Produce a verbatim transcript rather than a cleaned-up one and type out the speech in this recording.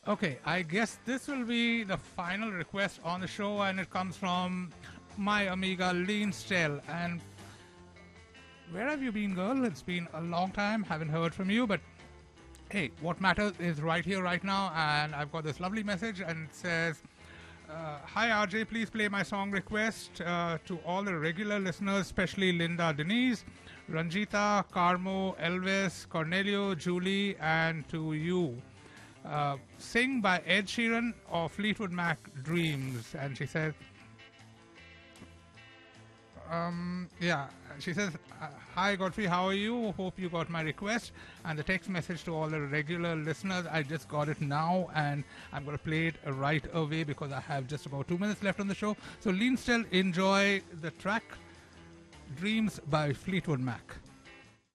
Okay, I guess this will be the final request on the show, and it comes from my amiga Lean Stell. And where have you been, girl? It's been a long time, haven't heard from you, but hey, what matters is right here, right now, and I've got this lovely message, and it says, uh, Hi R J, please play my song request uh, to all the regular listeners, especially Linda Denise, Ranjita, Carmo, Elvis, Cornelio, Julie, and to you. Uh, sing by Ed Sheeran or Fleetwood Mac Dreams. And she said, um, yeah, she says, uh, Hi Godfrey, how are you? Hope you got my request. And the text message to all the regular listeners, I just got it now and I'm going to play it right away because I have just about two minutes left on the show. So Lean Still, enjoy the track Dreams by Fleetwood Mac.